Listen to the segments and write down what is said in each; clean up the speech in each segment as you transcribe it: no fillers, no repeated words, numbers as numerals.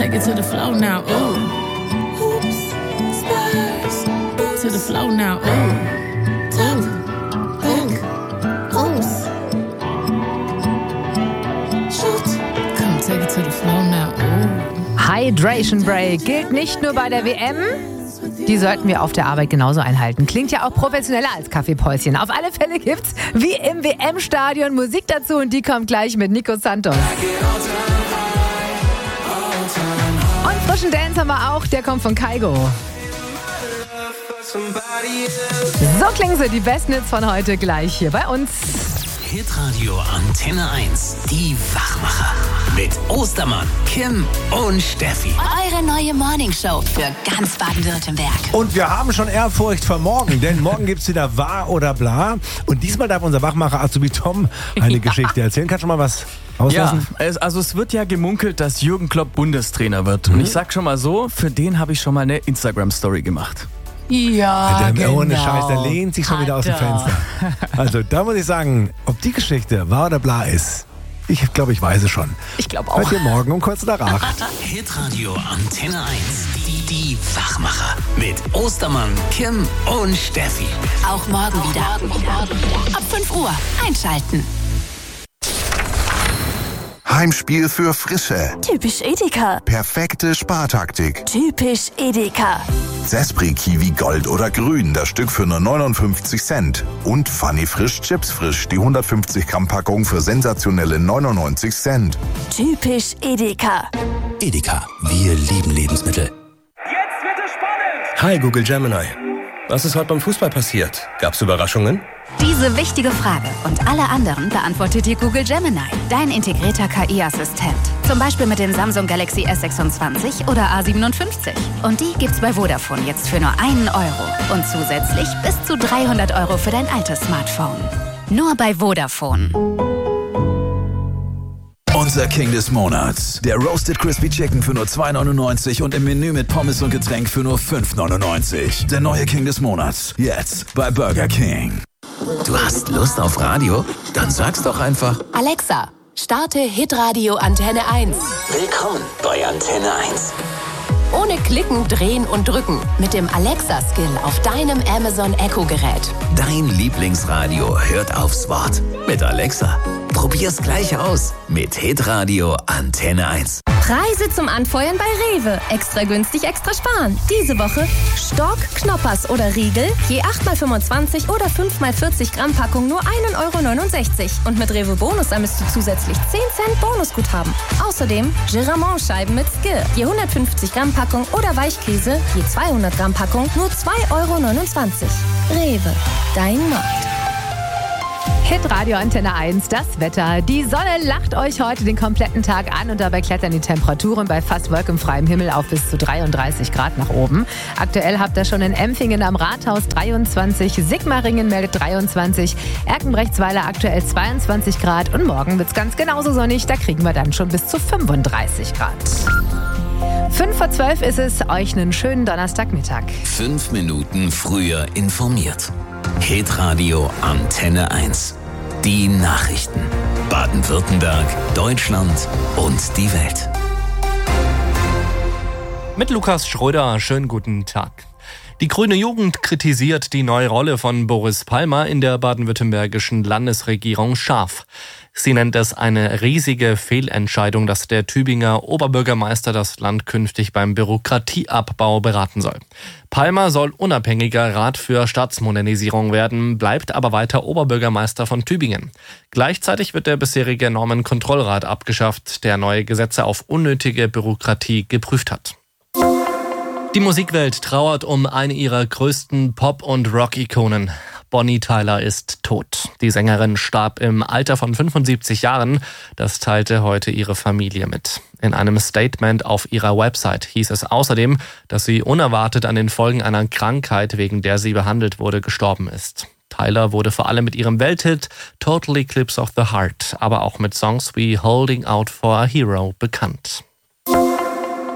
take it to the flow now, ooh. Hoops, spurs, to the flow now, ooh. Tap, hook, oops. Shoot, come take it to the flow now, ooh. Hydration Break gilt nicht nur bei der WM. Die sollten wir auf der Arbeit genauso einhalten. Klingt ja auch professioneller als Kaffeepäuschen. Auf alle Fälle gibt's wie im WM-Stadion Musik dazu und die kommt gleich mit Nico Santos. Und frischen Dance haben wir auch, der kommt von Kygo. So klingen sie, die besten Hits von heute gleich hier bei uns. Hitradio Antenne 1, die Wachmacher. Mit Ostermann, Kim und Steffi. Eure neue Morningshow für ganz Baden-Württemberg. Und wir haben schon Ehrfurcht vor morgen, denn morgen gibt's wieder Wahr oder Bla. Und diesmal darf unser Wachmacher Azubi Tom eine Geschichte erzählen. Kannst du mal was auslassen? Ja, es wird ja gemunkelt, dass Jürgen Klopp Bundestrainer wird. Und ich sag schon mal so, für den habe ich schon mal eine Instagram-Story gemacht. Ja, der ohne Scheiß, der lehnt sich schon wieder aus dem Fenster. Also da muss ich sagen, ob die Geschichte Wahr oder Bla ist, ich glaube, ich weiß es schon. Ich glaube auch. Hört ihr morgen um kurz nach 8. Hitradio Antenne 1, die Wachmacher. Mit Ostermann, Kim und Steffi. Auch morgen wieder. Ab 5 Uhr einschalten. Heimspiel für Frische. Typisch Edeka. Perfekte Spartaktik. Typisch Edeka. Zespri Kiwi Gold oder Grün, das Stück für nur 59 Cent. Und Funny Frisch Chips Frisch, die 150 Gramm Packung für sensationelle 99 Cent. Typisch Edeka. Edeka, wir lieben Lebensmittel. Jetzt wird es spannend! Hi Google Gemini. Was ist heute beim Fußball passiert? Gab's Überraschungen? Diese wichtige Frage und alle anderen beantwortet dir Google Gemini, dein integrierter KI-Assistent. Zum Beispiel mit dem Samsung Galaxy S26 oder A57. Und die gibt's bei Vodafone jetzt für nur €1. Und zusätzlich bis zu 300 € für dein altes Smartphone. Nur bei Vodafone. Unser King des Monats. Der Roasted Crispy Chicken für nur $2,99 und im Menü mit Pommes und Getränk für nur $5,99. Der neue King des Monats. Jetzt bei Burger King. Du hast Lust auf Radio? Dann sag's doch einfach. Alexa, starte Hitradio Antenne 1. Willkommen bei Antenne 1. Ohne Klicken, Drehen und Drücken. Mit dem Alexa-Skill auf deinem Amazon Echo-Gerät. Dein Lieblingsradio hört aufs Wort. Mit Alexa. Probier's gleich aus. Mit Hitradio Antenne 1. Preise zum Anfeuern bei Rewe. Extra günstig, extra sparen. Diese Woche Stork, Knoppers oder Riegel. Je 8x25 oder 5x40 Gramm Packung nur €1,69. Und mit Rewe Bonus sammelst du zusätzlich 10 Cent Bonusguthaben. Außerdem Giramont-Scheiben mit Skill. Je 150 Gramm Packung oder Weichkäse. Je 200 Gramm Packung nur €2,29. Rewe, dein Markt. Hitradio Antenne 1, das Wetter. Die Sonne lacht euch heute den kompletten Tag an und dabei klettern die Temperaturen bei fast wolkenfreiem Himmel auf bis zu 33 Grad nach oben. Aktuell habt ihr schon in Empfingen am Rathaus 23, Sigmaringen meldet 23, Erkenbrechtsweiler aktuell 22 Grad und morgen wird's ganz genauso sonnig, da kriegen wir dann schon bis zu 35 Grad. 11:55 ist es, euch einen schönen Donnerstagmittag. 5 Minuten früher informiert. Hitradio Antenne 1. Die Nachrichten. Baden-Württemberg, Deutschland und die Welt. Mit Lukas Schröder, schönen guten Tag. Die Grüne Jugend kritisiert die neue Rolle von Boris Palmer in der baden-württembergischen Landesregierung scharf. Sie nennt es eine riesige Fehlentscheidung, dass der Tübinger Oberbürgermeister das Land künftig beim Bürokratieabbau beraten soll. Palmer soll unabhängiger Rat für Stadtmodernisierung werden, bleibt aber weiter Oberbürgermeister von Tübingen. Gleichzeitig wird der bisherige Normenkontrollrat abgeschafft, der neue Gesetze auf unnötige Bürokratie geprüft hat. Die Musikwelt trauert um eine ihrer größten Pop- und Rock-Ikonen. Bonnie Tyler ist tot. Die Sängerin starb im Alter von 75 Jahren. Das teilte heute ihre Familie mit. In einem Statement auf ihrer Website hieß es außerdem, dass sie unerwartet an den Folgen einer Krankheit, wegen der sie behandelt wurde, gestorben ist. Tyler wurde vor allem mit ihrem Welthit Total Eclipse of the Heart, aber auch mit Songs wie Holding Out for a Hero bekannt.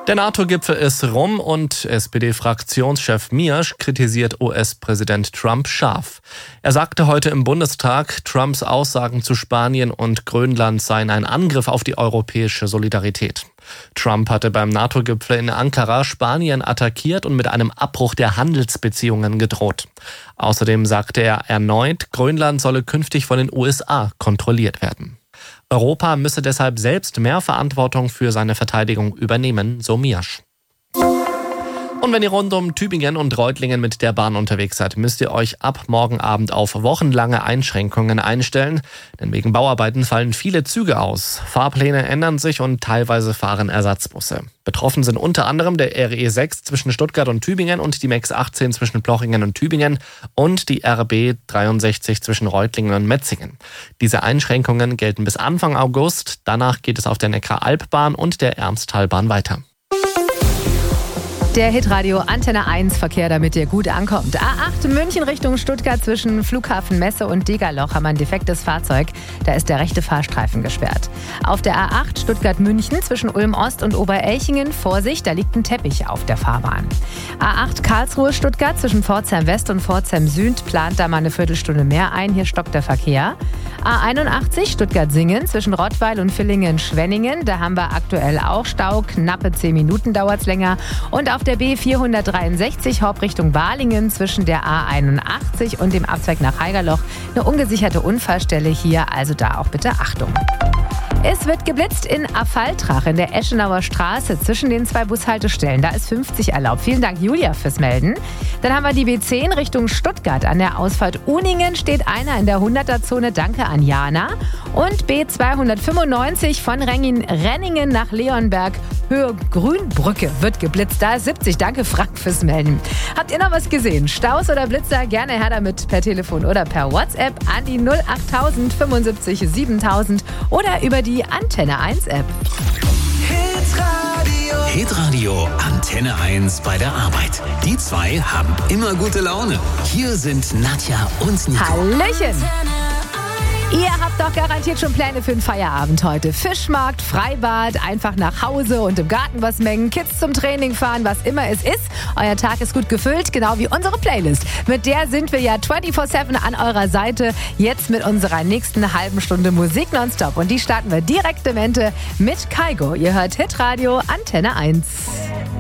Der NATO-Gipfel ist rum und SPD-Fraktionschef Miersch kritisiert US-Präsident Trump scharf. Er sagte heute im Bundestag, Trumps Aussagen zu Spanien und Grönland seien ein Angriff auf die europäische Solidarität. Trump hatte beim NATO-Gipfel in Ankara Spanien attackiert und mit einem Abbruch der Handelsbeziehungen gedroht. Außerdem sagte er erneut, Grönland solle künftig von den USA kontrolliert werden. Europa müsse deshalb selbst mehr Verantwortung für seine Verteidigung übernehmen, so Miersch. Und wenn ihr rund um Tübingen und Reutlingen mit der Bahn unterwegs seid, müsst ihr euch ab morgen Abend auf wochenlange Einschränkungen einstellen. Denn wegen Bauarbeiten fallen viele Züge aus. Fahrpläne ändern sich und teilweise fahren Ersatzbusse. Betroffen sind unter anderem der RE 6 zwischen Stuttgart und Tübingen und die MEX 18 zwischen Plochingen und Tübingen und die RB 63 zwischen Reutlingen und Metzingen. Diese Einschränkungen gelten bis Anfang August. Danach geht es auf der Neckar-Alb-Bahn und der Ermstalbahn weiter. Der Hitradio Antenne 1 Verkehr, damit ihr gut ankommt. A8 München Richtung Stuttgart zwischen Flughafen Messe und Degerloch haben wir ein defektes Fahrzeug. Da ist der rechte Fahrstreifen gesperrt. Auf der A8 Stuttgart-München zwischen Ulm-Ost und Oberelchingen, Vorsicht, da liegt ein Teppich auf der Fahrbahn. A8 Karlsruhe-Stuttgart zwischen Pforzheim West und Pforzheim Süd plant da mal eine Viertelstunde mehr ein. Hier stockt der Verkehr. A81 Stuttgart-Singen zwischen Rottweil und Villingen-Schwenningen. Da haben wir aktuell auch Stau. Knappe 10 Minuten dauert es länger. Und auf der B463 Hauptrichtung Balingen zwischen der A81 und dem Abzweig nach Haigerloch eine ungesicherte Unfallstelle hier. Also da auch bitte Achtung. Es wird geblitzt in Affaltrach in der Eschenauer Straße zwischen den 2 Bushaltestellen. Da ist 50 erlaubt. Vielen Dank, Julia, fürs Melden. Dann haben wir die B10 Richtung Stuttgart. An der Ausfahrt Uningen steht einer in der 100er-Zone. Danke an Jana. Und B295 von Renningen nach Leonberg, Höhe Grünbrücke, wird geblitzt. Da ist 70. Danke, Frank, fürs Melden. Habt ihr noch was gesehen? Staus oder Blitzer? Gerne her damit per Telefon oder per WhatsApp an die 08000 75 7000 oder über die Antenne 1 App. Hitradio Antenne 1 bei der Arbeit. Die zwei haben immer gute Laune. Hier sind Nadja und Nico. Hallöchen! Ihr habt doch garantiert schon Pläne für den Feierabend heute. Fischmarkt, Freibad, einfach nach Hause und im Garten was mengen, Kids zum Training fahren, was immer es ist. Euer Tag ist gut gefüllt, genau wie unsere Playlist. Mit der sind wir ja 24/7 an eurer Seite. Jetzt mit unserer nächsten halben Stunde Musik nonstop. Und die starten wir direkt im Ende mit Kaigo. Ihr hört Hitradio Antenne 1.